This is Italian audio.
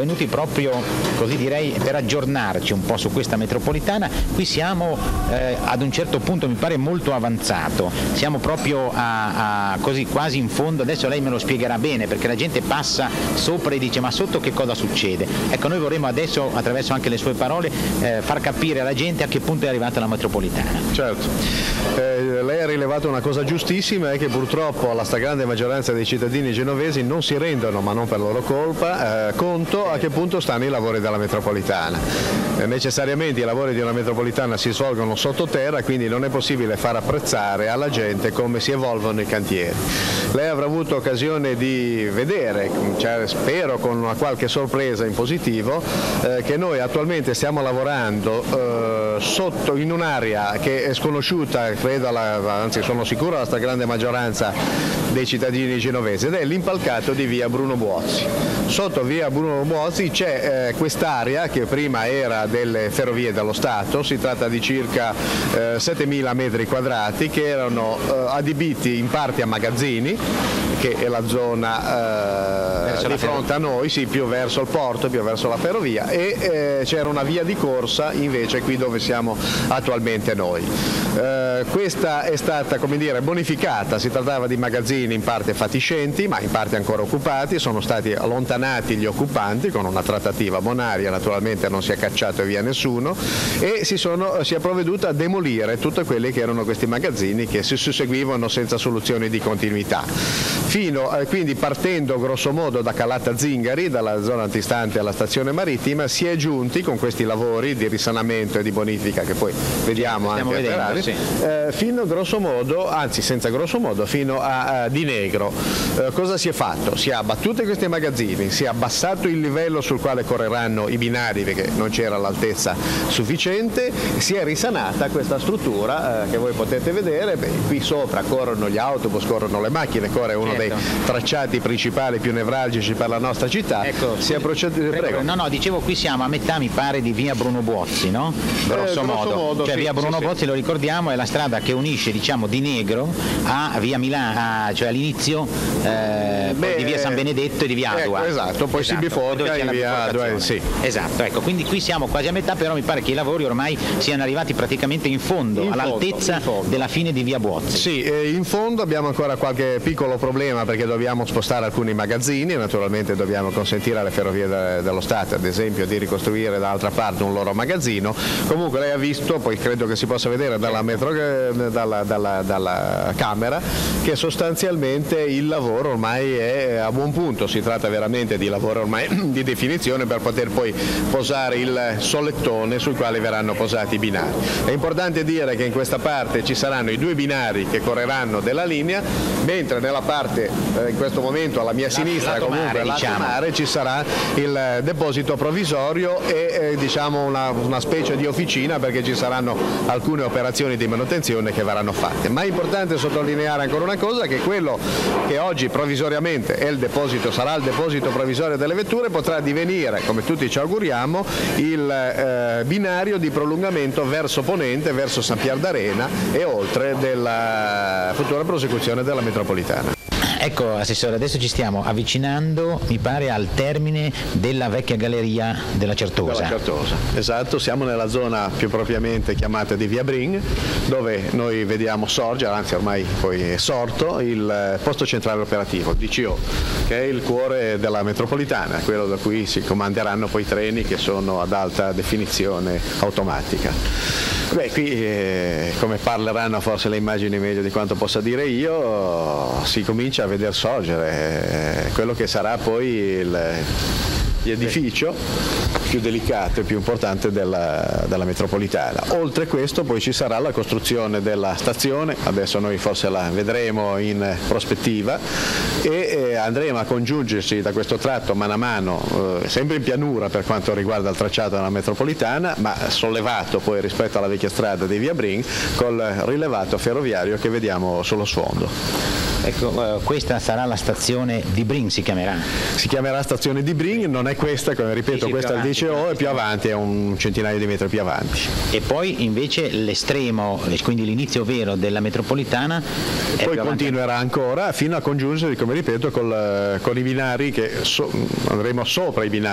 venuti proprio, così direi, per aggiornarci un po' su questa metropolitana. Qui siamo ad un certo punto, mi pare, molto avanzato, siamo proprio così quasi in fondo. Adesso lei me lo spiegherà bene, perché la gente passa sopra e dice: ma sotto che cosa succede? Ecco, noi vorremmo adesso, attraverso anche le sue parole, far capire alla gente a che punto è arrivata la metropolitana. Certo, lei ha rilevato una cosa giustissima, è che purtroppo la stragrande maggioranza dei cittadini genovesi non si rendono, ma non per loro colpa, conto a che punto stanno i lavori della metropolitana. Necessariamente i lavori di una metropolitana si svolgono sottoterra, quindi non è possibile far apprezzare alla gente come si evolvono i cantieri. Lei avrà avuto occasione di vedere, cioè, spero con una qualche sorpresa in positivo, che noi attualmente stiamo lavorando sotto in un'area che è sconosciuta, credo, anzi sono sicuro, alla stragrande maggioranza dei cittadini genovesi, ed è l'impalcato di via Bruno Buozzi. Sotto via Bruno Buozzi c'è quest'area che prima era delle Ferrovie dello Stato, si tratta di circa 7.000 metri quadrati che erano adibiti in parte a magazzini, che è la zona di fronte a noi, sì, più verso il porto, più verso la ferrovia, e c'era una via di corsa invece qui dove siamo attualmente noi. Questa è stata, come dire, bonificata, si trattava di magazzini in parte fatiscenti ma in parte ancora occupati, sono stati allontanati gli occupanti con una trattativa bonaria, naturalmente non si è cacciato via nessuno, e si è provveduto a demolire tutti quelli che erano questi magazzini che si susseguivano senza soluzioni di continuità. Quindi partendo grosso modo da Calata Zingari, dalla zona antistante alla stazione marittima, si è giunti con questi lavori di risanamento e di bonifica che poi vediamo anche a Ferrari, sì, fino grosso modo, anzi senza grosso modo, fino a Di Negro. Cosa si è fatto? Si è abbattuto questi magazzini, si è abbassato il livello sul quale correranno i binari perché non c'era l'altezza sufficiente, si è risanata questa struttura che voi potete vedere. Qui sopra corrono gli autobus, corrono le macchine, corre uno dei tracciati principali più nevralgici per la nostra città. Ecco, prego. No, dicevo, qui siamo a metà, mi pare, di via Bruno Buozzi, no? Grosso modo. Cioè, sì, via Bruno Buozzi, sì. Lo ricordiamo, è la strada che unisce, diciamo, Di Negro a via Milano, cioè all'inizio di via San Benedetto e di via Adua. Esatto, poi si biforca in via Adua, sì. Esatto, ecco, quindi qui siamo quasi a metà, però mi pare che i lavori ormai siano arrivati praticamente in fondo, all'altezza della fine di via Buozzi. Sì, in fondo abbiamo ancora qualche piccolo problema perché dobbiamo spostare alcuni magazzini, naturalmente dobbiamo consentire alle Ferrovie dello Stato, ad esempio, di ricostruire dall'altra parte un loro magazzino. Comunque lei ha visto, poi credo che si possa vedere dalla camera, che sostanzialmente il lavoro ormai è a buon punto, si tratta veramente di lavoro ormai di definizione per poter poi posare il sollettone sul quale verranno posati i binari. È importante dire che in questa parte ci saranno i 2 binari che correranno della linea, mentre nella parte in questo momento alla mia sinistra, comunque lato mare, ci sarà il deposito provvisorio e diciamo una specie di officina, perché ci saranno alcune operazioni di manutenzione che verranno fatte. Ma è importante sottolineare ancora una cosa, che quello che oggi provvisoriamente è sarà il deposito provvisorio delle vetture, potrà divenire, come tutti ci auguriamo, il binario di prolungamento verso ponente, verso San Pier d'Arena e oltre della futura prosecuzione della metropolitana. Ecco, Assessore, adesso ci stiamo avvicinando, mi pare, al termine della vecchia galleria della Certosa. Esatto, siamo nella zona più propriamente chiamata di Via Bring, dove noi vediamo sorgere, anzi ormai poi è sorto, il posto centrale operativo, il DCO, che è il cuore della metropolitana, quello da cui si comanderanno poi i treni che sono ad alta definizione automatica. Beh, qui come parleranno forse le immagini meglio di quanto possa dire io, si comincia a veder sorgere quello che sarà poi l'edificio più delicato e più importante della metropolitana. Oltre questo poi ci sarà la costruzione della stazione, adesso noi forse la vedremo in prospettiva, e andremo a congiungersi da questo tratto mano a mano, sempre in pianura per quanto riguarda il tracciato della metropolitana, ma sollevato poi rispetto alla vecchia strada di Via Bring col rilevato ferroviario che vediamo sullo sfondo. Ecco, questa sarà la stazione di Bring, si chiamerà? Si chiamerà stazione di Bring, non è questa, come ripeto, questa è il DCO, e più avanti è un centinaio di metri più avanti. E poi invece l'estremo, quindi l'inizio vero della metropolitana, poi continuerà ancora fino a congiungersi, come ripeto, con i binari che andremo sopra i binari.